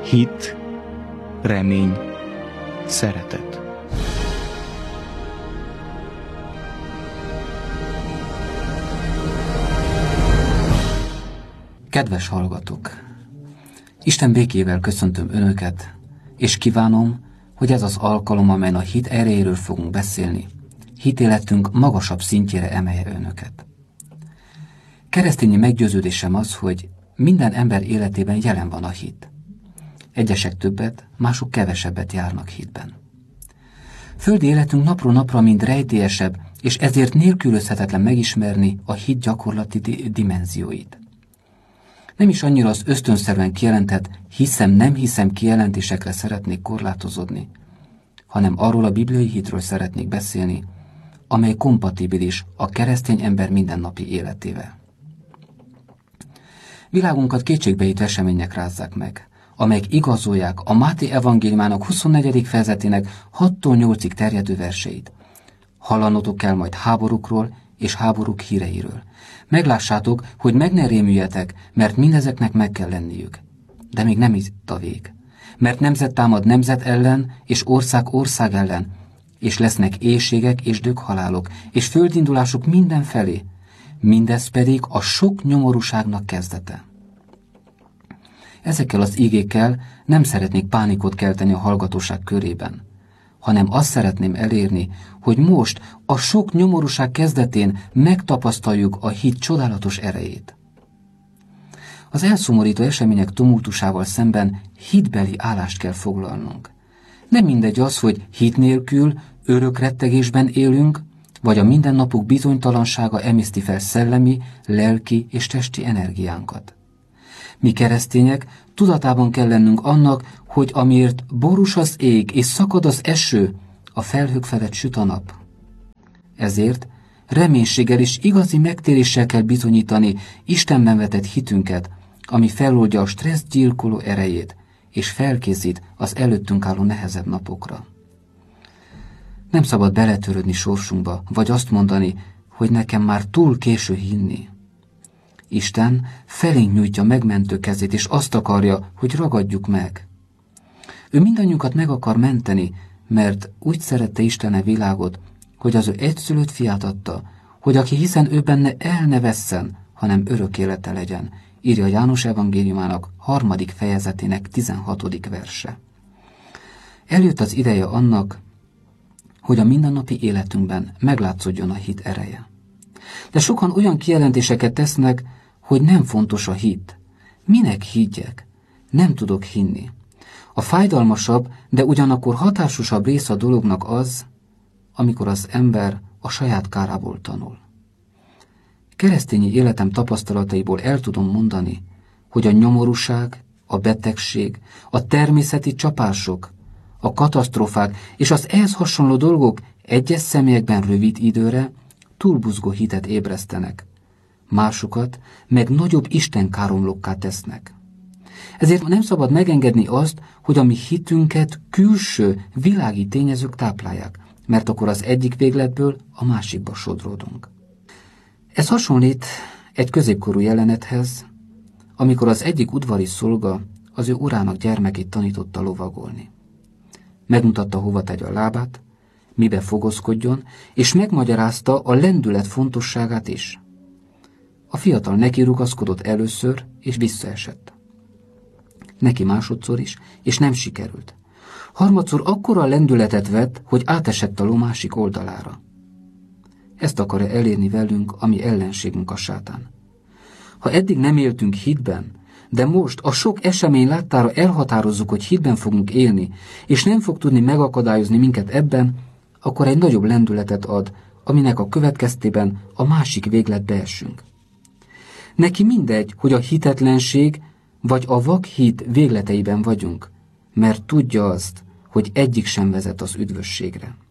hit, remény, szeretet. Kedves hallgatók! Isten békével köszöntöm Önöket, és kívánom, hogy ez az alkalom, amelyen a hit erejéről fogunk beszélni, hitéletünk magasabb szintjére emelje Önöket. Keresztényi meggyőződésem az, hogy minden ember életében jelen van a hit. Egyesek többet, mások kevesebbet járnak hitben. Földi életünk napról napra mind rejtélyesebb, és ezért nélkülözhetetlen megismerni a hit gyakorlati dimenzióit. Nem is annyira az ösztönszerűen kijelentett hiszem-nem hiszem kijelentésekre szeretnék korlátozódni, hanem arról a bibliai hitről szeretnék beszélni, amely kompatibilis a keresztény ember mindennapi életével. Világunkat kétségbeejtő események rázzák meg, amelyek igazolják a Máté evangéliumának 24. fejezetének 6-tól 8-ig terjedő verseit. Hallanotok kell majd háborúkról és háborúk híreiről. Meglássátok, hogy meg ne rémüljetek, mert mindezeknek meg kell lenniük. De még nem itt a vég. Mert nemzet támad nemzet ellen, és ország ország ellen, és lesznek éhségek és döghalálok, és földindulások mindenfelé. Mindez pedig a sok nyomorúságnak kezdete. Ezekkel az igékkel nem szeretnék pánikot kelteni a hallgatóság körében, hanem azt szeretném elérni, hogy most a sok nyomorúság kezdetén megtapasztaljuk a hit csodálatos erejét. Az elszomorító események tumultusával szemben hitbeli állást kell foglalnunk. Nem mindegy az, hogy hit nélkül, örök rettegésben élünk, vagy a mindennapok bizonytalansága emészti fel szellemi, lelki és testi energiánkat. Mi keresztények tudatában kell lennünk annak, hogy amiért borús az ég és szakad az eső, a felhők felett süt a nap. Ezért reménységgel és igazi megtéréssel kell bizonyítani Istenben vetett hitünket, ami feloldja a stresszgyilkoló erejét, és felkészít az előttünk álló nehezebb napokra. Nem szabad beletörődni sorsunkba, vagy azt mondani, hogy nekem már túl késő hinni. Isten felénk nyújtja megmentő kezét, és azt akarja, hogy ragadjuk meg. Ő mindannyiunkat meg akar menteni, mert úgy szerette Isten a világot, hogy az ő egyszülött fiát adta, hogy aki hiszen ő benne el ne vesszen, hanem örök élete legyen, írja János evangéliumának 3. fejezetének 16. verse. Eljött az ideje annak, hogy a mindennapi életünkben meglátszódjon a hit ereje. De sokan olyan kijelentéseket tesznek, hogy nem fontos a hit. Minek higgyek? Nem tudok hinni. A fájdalmasabb, de ugyanakkor hatásosabb része a dolognak az, amikor az ember a saját kárából tanul. Keresztényi életem tapasztalataiból el tudom mondani, hogy a nyomorúság, a betegség, a természeti csapások, a katasztrófák és az ehhez hasonló dolgok egyes személyekben rövid időre túlbuzgó hitet ébresztenek, másokat meg nagyobb istenkáromlókká tesznek. Ezért nem szabad megengedni azt, hogy a mi hitünket külső világi tényezők táplálják, mert akkor az egyik végletből a másikba sodródunk. Ez hasonlít egy középkorú jelenethez, amikor az egyik udvari szolga az ő urának gyermekét tanította lovagolni. Megmutatta, hova tegye a lábát, mibe fogozkodjon, és megmagyarázta a lendület fontosságát is. A fiatal neki rugaszkodott először, és visszaesett. Neki másodszor is, és nem sikerült. Harmadszor akkora lendületet vett, hogy átesett a ló másik oldalára. Ezt akarja elérni velünk, ami ellenségünk a sátán. Ha eddig nem éltünk hitben, de most a sok esemény láttára elhatározzuk, hogy hitben fogunk élni, és nem fog tudni megakadályozni minket ebben, akkor egy nagyobb lendületet ad, aminek a következtében a másik végletbe esünk. Neki mindegy, hogy a hitetlenség vagy a vak hit végleteiben vagyunk, mert tudja azt, hogy egyik sem vezet az üdvösségre.